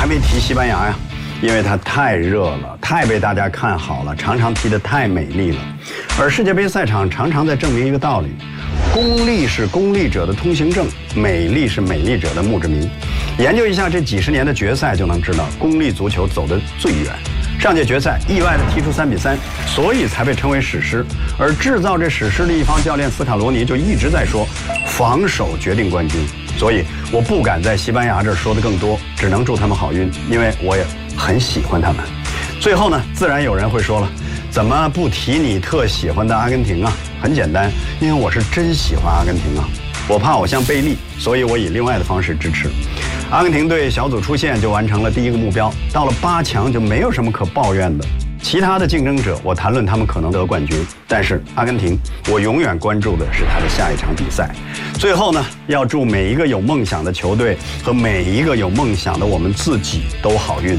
还没提西班牙呀，因为它太热了，太被大家看好了，常常提得太美丽了。而世界杯赛场常常在证明一个道理：功利是功利者的通行证，美丽是美丽者的墓志铭。研究一下这几十年的决赛，就能知道功利足球走得最远。上届决赛意外地踢出3-3，所以才被称为史诗。而制造这史诗的一方教练斯卡罗尼就一直在说，防守决定冠军。所以我不敢在西班牙这儿说的更多，只能祝他们好运，因为我也很喜欢他们。最后呢，自然有人会说了，怎么不提你特喜欢的阿根廷啊？很简单，因为我是真喜欢阿根廷啊。我怕我像贝利，所以我以另外的方式支持。阿根廷队小组出线就完成了第一个目标，到了8强就没有什么可抱怨的。其他的竞争者，我谈论他们可能得冠军，但是阿根廷，我永远关注的是他的下一场比赛。最后呢，要祝每一个有梦想的球队和每一个有梦想的我们自己都好运。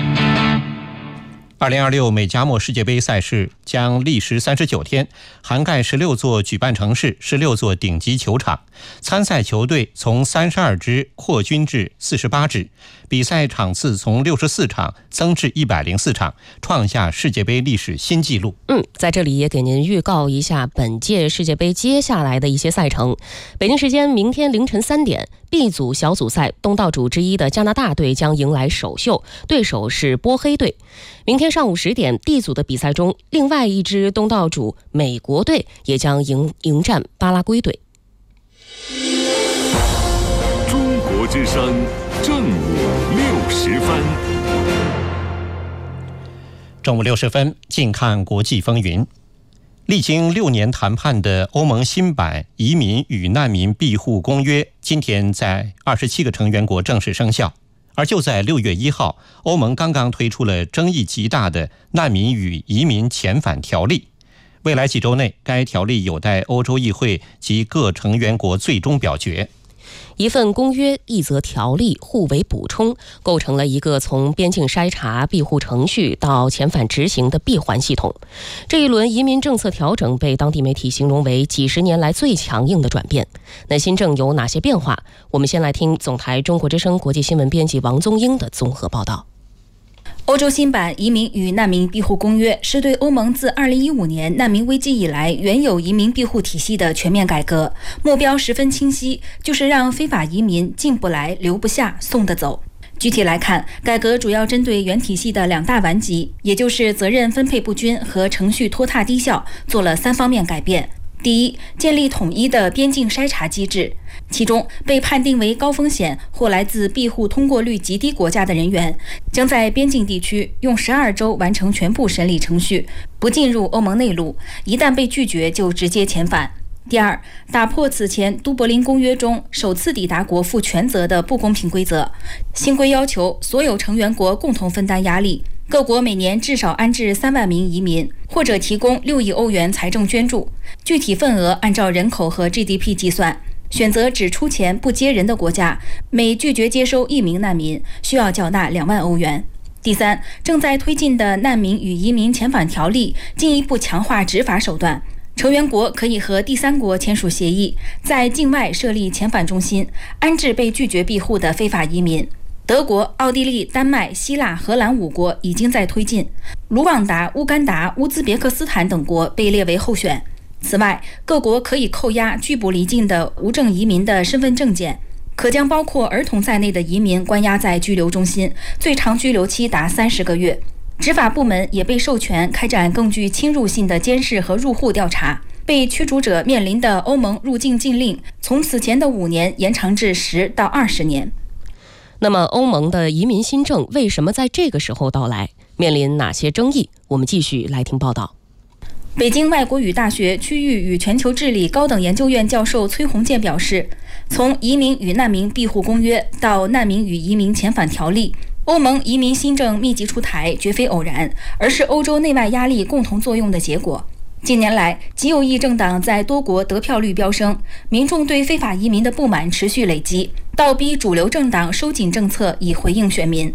2026美加墨世界杯赛事将历时39天，涵盖16座举办城市、16座顶级球场。参赛球队从32支扩军至48支，比赛场次从64场增至104场，创下世界杯历史新纪录。 在这里也给您预告一下本届世界杯接下来的一些赛程。北京时间明天凌晨3点，B 组小组赛，东道主之一的加拿大队将迎来首秀，对手是波黑队。明天上午10点，D 组的比赛中，另外一支东道主美国队也将迎战巴拉圭队。 中国之声正午60分。 正午60分，近看国际风云。历经6年谈判的欧盟新版移民与难民庇护公约，今天在27个成员国正式生效。而就在6月1号，欧盟刚刚推出了争议极大的难民与移民遣返条例。未来几周内，该条例有待欧洲议会及各成员国最终表决。 一份公约，一则条例互为补充，构成了一个从边境筛查、庇护程序到遣返执行的闭环系统。这一轮移民政策调整被当地媒体形容为几十年来最强硬的转变。那新政有哪些变化？我们先来听总台中国之声国际新闻编辑王宗英的综合报道。 欧洲新版移民与难民庇护公约是对欧盟自2015年难民危机以来原有移民庇护体系的全面改革，目标十分清晰，就是让非法移民进不来、留不下、送得走。具体来看，改革主要针对原体系的2大顽疾，也就是责任分配不均和程序拖沓低效，做了3方面改变。第一，建立统一的边境筛查机制，其中被判定为高风险或来自庇护通过率极低国家的人员，将在边境地区用12周完成全部审理程序，不进入欧盟内陆，一旦被拒绝就直接遣返。第二，打破此前都柏林公约中首次抵达国负全责的不公平规则。新规要求所有成员国共同分担压力，各国每年至少安置3万名移民，或者提供6亿欧元财政捐助，具体份额按照人口和 GDP 计算。选择只出钱不接人的国家，每拒绝接收1名难民，需要缴纳2万欧元。第三，正在推进的难民与移民遣返条例进一步强化执法手段。成员国可以和第三国签署协议，在境外设立遣返中心，安置被拒绝庇护的非法移民。德国、奥地利、丹麦、希腊、荷兰5国已经在推进，卢旺达、乌干达、乌兹别克斯坦等国被列为候选。此外，各国可以扣押拒捕离境的无证移民的身份证件，可将包括儿童在内的移民关押在拘留中心，最长拘留期达30个月。执法部门也被授权开展更具侵入性的监视和入户调查，被驱逐者面临的欧盟入境禁令从此前的5年延长至10到20年。 那么欧盟的移民新政为什么在这个时候到来？面临哪些争议？我们继续来听报道。 北京外国语大学区域与全球治理高等研究院教授崔洪建表示，从移民与难民庇护公约到难民与移民遣返条例，欧盟移民新政密集出台绝非偶然，而是欧洲内外压力共同作用的结果。近年来，极右翼政党在多国得票率飙升，民众对非法移民的不满持续累积，倒逼主流政党收紧政策以回应选民。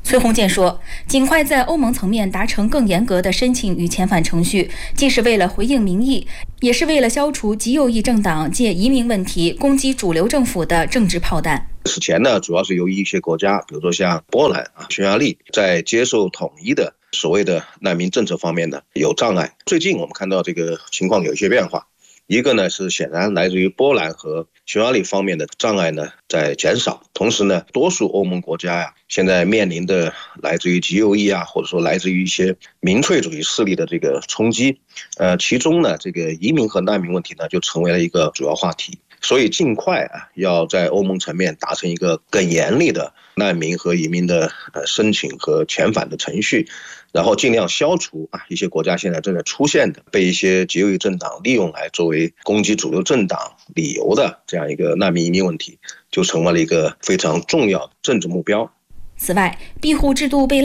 崔洪建说，尽快在欧盟层面达成更严格的申请与遣返程序，既是为了回应民意，也是为了消除极右翼政党借移民问题攻击主流政府的政治炮弹。 此前呢，主要是由于一些国家，比如说像波兰、匈牙利，在接受统一的所谓的难民政策方面呢有障碍。最近我们看到这个情况有一些变化，一个呢是显然来自于波兰和匈牙利方面的障碍呢在减少，同时呢，多数欧盟国家现在面临的来自于极右翼或者说来自于一些民粹主义势力的这个冲击，其中呢，这个移民和难民问题呢就成为了一个主要话题。所以尽快要在欧盟层面达成一个更严厉的难民和移民的申请和遣返的程序，然后尽量消除一些国家现在正在出现的被一些极右翼政党利用来作为攻击主流政党理由的这样一个难民移民问题，就成为了一个非常重要的政治目标。 此外，庇护制度被